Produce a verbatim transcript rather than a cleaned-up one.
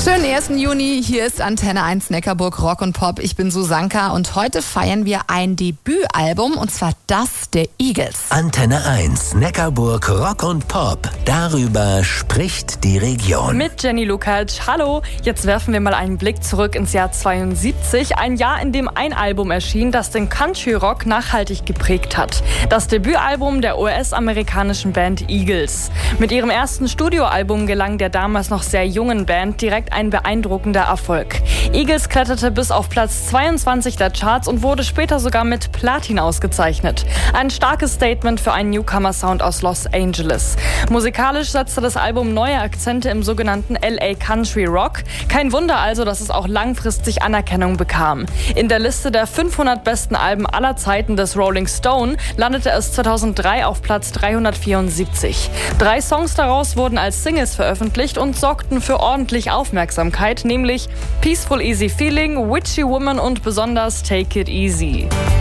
Schönen ersten Juni, hier ist Antenne eins Neckarburg Rock und Pop. Ich bin Susanka und heute feiern wir ein Debütalbum und zwar das der Eagles. Antenne eins Neckarburg Rock und Pop. Darüber spricht die Region. Mit Jenny Lukacs. Hallo, jetzt werfen wir mal einen Blick zurück ins Jahr zweiundsiebzig. Ein Jahr, in dem ein Album erschien, das den Country Rock nachhaltig geprägt hat. Das Debütalbum der U S-amerikanischen Band Eagles. Mit ihrem ersten Studioalbum gelang der damals noch sehr jungen Band direkt ein beeindruckender Erfolg. Eagles kletterte bis auf Platz zweiundzwanzig der Charts und wurde später sogar mit Platin ausgezeichnet. Ein starkes Statement für einen Newcomer-Sound aus Los Angeles. Musikalisch setzte das Album neue Akzente im sogenannten L A Country Rock. Kein Wunder also, dass es auch langfristig Anerkennung bekam. In der Liste der fünfhundert besten Alben aller Zeiten des Rolling Stone landete es zweitausenddrei auf Platz dreihundertvierundsiebzig. Drei Songs daraus wurden als Singles veröffentlicht und sorgten für ordentlich Aufmerksamkeit, nämlich Peaceful Easy Feeling, Witchy Woman und besonders Take It Easy.